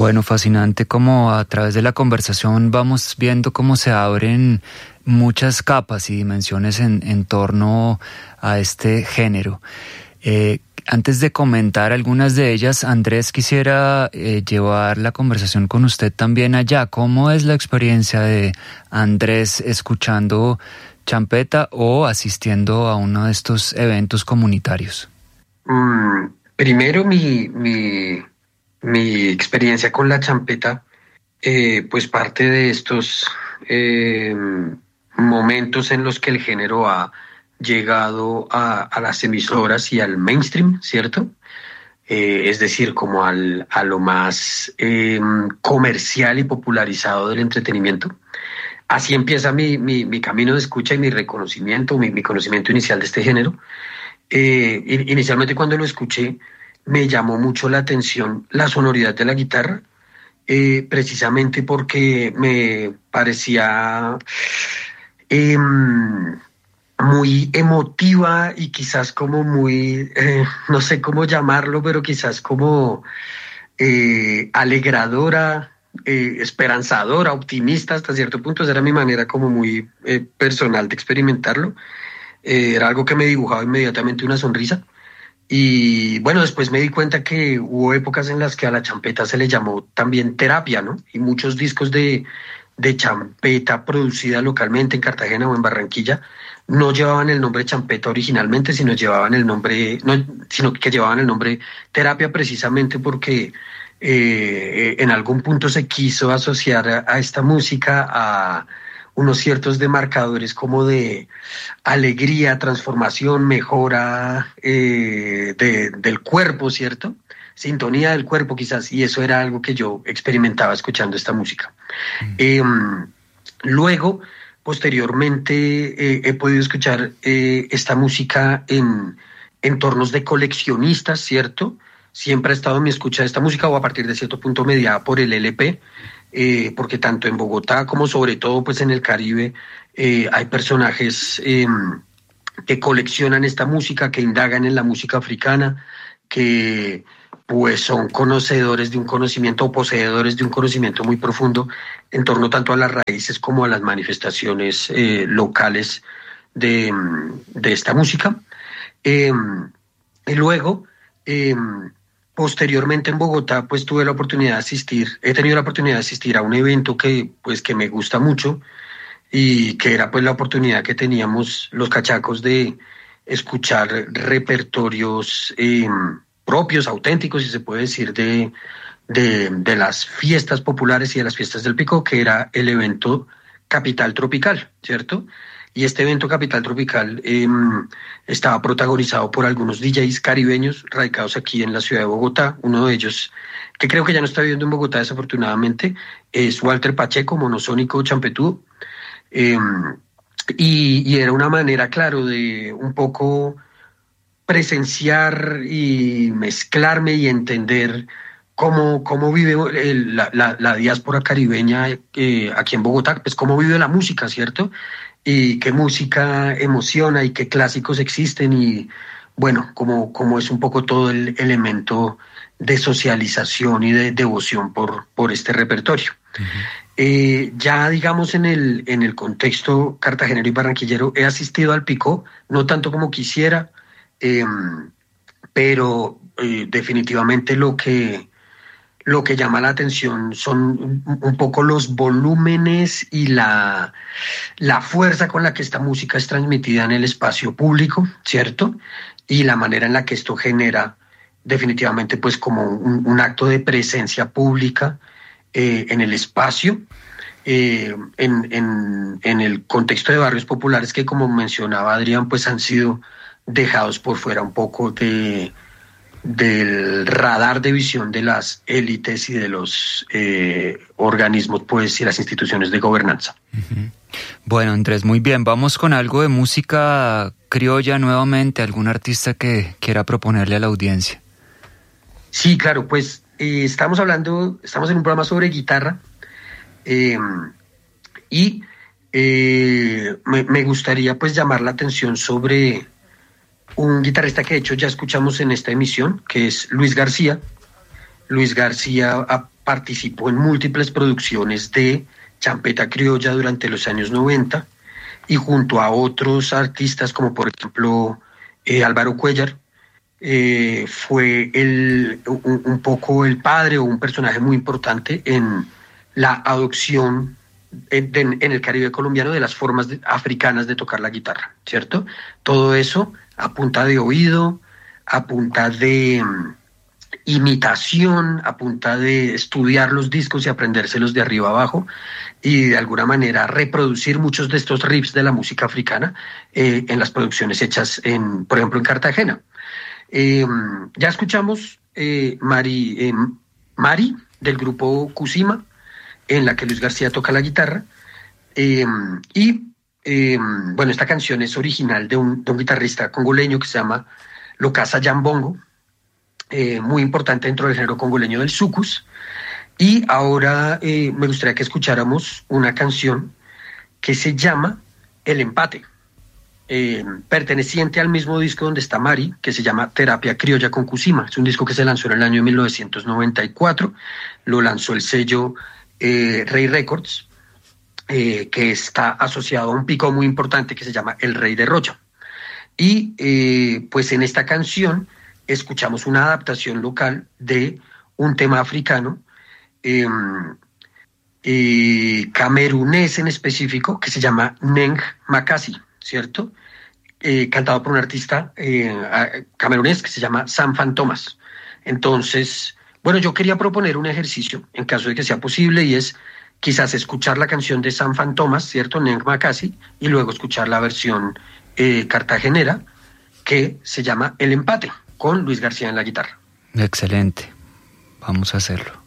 Bueno, fascinante como a través de la conversación vamos viendo cómo se abren muchas capas y dimensiones en torno a este género. Antes de comentar algunas de ellas, Andrés, quisiera llevar la conversación con usted también allá. ¿Cómo es la experiencia de Andrés escuchando champeta o asistiendo a uno de estos eventos comunitarios? Primero, mi experiencia con la champeta, pues parte de estos momentos en los que el género ha llegado a las emisoras y al mainstream, ¿cierto? Es decir, como a lo más comercial y popularizado del entretenimiento. Así empieza mi camino de escucha y mi reconocimiento, mi conocimiento inicial de este género. Inicialmente cuando lo escuché, me llamó mucho la atención la sonoridad de la guitarra, precisamente porque me parecía muy emotiva y quizás como muy, no sé cómo llamarlo, pero quizás como alegradora, esperanzadora, optimista hasta cierto punto. Esa era mi manera como muy personal de experimentarlo. Era algo que me dibujaba inmediatamente una sonrisa. Y bueno, después me di cuenta que hubo épocas en las que a la champeta se le llamó también terapia, ¿no? Y muchos discos de champeta producida localmente en Cartagena o en Barranquilla no llevaban el nombre champeta originalmente, sino que llevaban el nombre terapia, precisamente porque en algún punto se quiso asociar a esta música a unos ciertos demarcadores como de alegría, transformación, mejora del cuerpo, ¿cierto? Sintonía del cuerpo quizás, y eso era algo que yo experimentaba escuchando esta música. Luego, posteriormente, he podido escuchar esta música en entornos de coleccionistas, ¿cierto? Siempre ha estado en mi escucha de esta música, o a partir de cierto punto mediada por el LP, porque tanto en Bogotá como sobre todo pues en el Caribe hay personajes que coleccionan esta música, que indagan en la música africana, que pues son conocedores de un conocimiento o poseedores de un conocimiento muy profundo en torno tanto a las raíces como a las manifestaciones locales de esta música. Y luego, posteriormente en Bogotá, pues he tenido la oportunidad de asistir a un evento que me gusta mucho y que era pues la oportunidad que teníamos los cachacos de escuchar repertorios propios, auténticos, si se puede decir, de las fiestas populares y de las fiestas del Picó, que era el evento Capital Tropical, ¿cierto? Y este evento Capital Tropical estaba protagonizado por algunos DJs caribeños radicados aquí en la ciudad de Bogotá. Uno de ellos, que creo que ya no está viviendo en Bogotá desafortunadamente, es Walter Pacheco, monosónico champetudo. Y era una manera, claro, de un poco presenciar y mezclarme y entender cómo vive la diáspora caribeña aquí en Bogotá, pues cómo vive la música, ¿cierto? Y qué música emociona y qué clásicos existen y bueno, como es un poco todo el elemento de socialización y de devoción por este repertorio. Uh-huh. Ya digamos en el contexto cartagenero y barranquillero he asistido al Picó, no tanto como quisiera, pero definitivamente lo que llama la atención son un poco los volúmenes y la fuerza con la que esta música es transmitida en el espacio público, ¿cierto? Y la manera en la que esto genera definitivamente pues como un acto de presencia pública en el espacio, en el contexto de barrios populares que, como mencionaba Adrián, pues han sido dejados por fuera un poco del radar de visión de las élites y de los organismos pues y las instituciones de gobernanza. Uh-huh. Bueno, Andrés, muy bien. Vamos con algo de música criolla nuevamente, algún artista que quiera proponerle a la audiencia. Sí, claro, pues estamos en un programa sobre guitarra y me gustaría pues llamar la atención sobre un guitarrista que de hecho ya escuchamos en esta emisión, que es Luis García. Luis García participó en múltiples producciones de champeta criolla durante los años 90 y junto a otros artistas como por ejemplo Álvaro Cuéllar, fue un poco el padre o un personaje muy importante en la adopción en el Caribe colombiano de las formas africanas de tocar la guitarra, ¿cierto? Todo eso a punta de oído, a punta de imitación, a punta de estudiar los discos y aprendérselos de arriba abajo y de alguna manera reproducir muchos de estos riffs de la música africana en las producciones hechas, por ejemplo, en Cartagena. Ya escuchamos Mari del grupo Cusima, en la que Luis García toca la guitarra, bueno, esta canción es original de un guitarrista congoleño que se llama Lokasa Jambongo, muy importante dentro del género congoleño del soukous. Y ahora me gustaría que escucháramos una canción que se llama El Empate, perteneciente al mismo disco donde está Mari, que se llama Terapia Criolla con Cusima. Es un disco que se lanzó en el año 1994, lo lanzó el sello Rey Records, que está asociado a un pico muy importante que se llama El Rey de Rocha. Y pues en esta canción escuchamos una adaptación local de un tema africano, camerunés en específico, que se llama Neng Makasi, ¿cierto? Cantado por un artista camerunés que se llama Sam Fan Thomas. Entonces, bueno, yo quería proponer un ejercicio, en caso de que sea posible, y es quizás escuchar la canción de Sam Fan Thomas, ¿cierto? Neng Makasi, y luego escuchar la versión cartagenera, que se llama El Empate, con Luis García en la guitarra. Excelente, vamos a hacerlo.